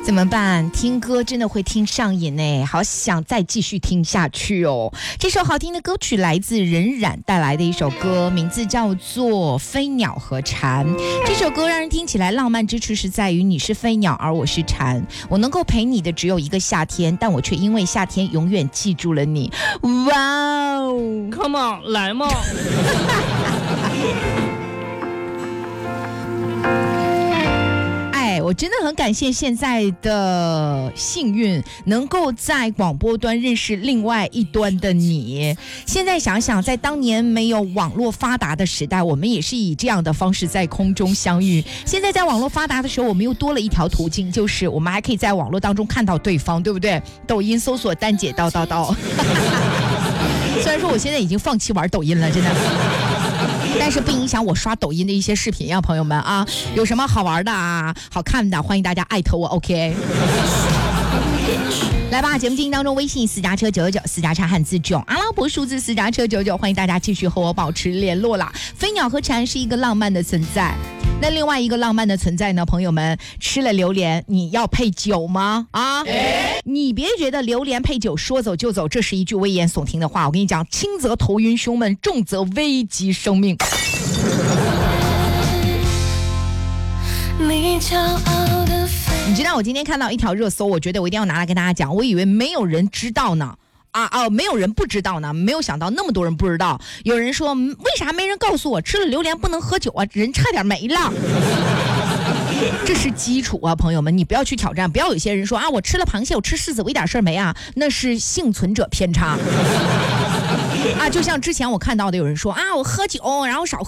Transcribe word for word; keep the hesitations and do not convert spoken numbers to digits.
怎么办？听歌真的会听上瘾呢，好想再继续听下去哦。这首好听的歌曲来自任冉带来的一首歌，名字叫做《飞鸟和蝉》。这首歌让人听起来浪漫之处是在于你是飞鸟，而我是蝉。我能够陪你的只有一个夏天，但我却因为夏天永远记住了你。哇哦 ，Come on， 来嘛！ 我真的很感谢现在的幸运，能够在广播端认识另外一端的你。现在想想，在当年没有网络发达的时代，我们也是以这样的方式在空中相遇。现在在网络发达的时候，我们又多了一条途径，就是我们还可以在网络当中看到对方，对不对？抖音搜索丹姐叨叨叨。虽然说我现在已经放弃玩抖音了，真的。但是不影响我刷抖音的一些视频呀、啊，朋友们啊，有什么好玩的啊、好看的，欢迎大家艾特我 ，OK。来吧，节目进行当中，微信私家车九九九，私家车汉字囧，阿拉伯数字私家车九九，欢迎大家继续和我保持联络啦。飞鸟和蝉是一个浪漫的存在，那另外一个浪漫的存在呢，朋友们，吃了榴莲你要配酒吗？啊，你别觉得榴莲配酒说走就走，这是一句危言耸听的话。我跟你讲，轻则头晕胸闷，重则危及生命。你骄傲的你知道我今天看到一条热搜，我觉得我一定要拿来跟大家讲，我以为没有人知道呢。啊啊！没有人不知道呢，没有想到那么多人不知道。有人说，为啥没人告诉我吃了榴莲不能喝酒啊？人差点没了。这是基础啊，朋友们，你不要去挑战。不要有些人说啊，我吃了螃蟹，我吃柿子，我一点事儿没啊，那是幸存者偏差。啊，就像之前我看到的有人说啊，我喝酒，然后少喝。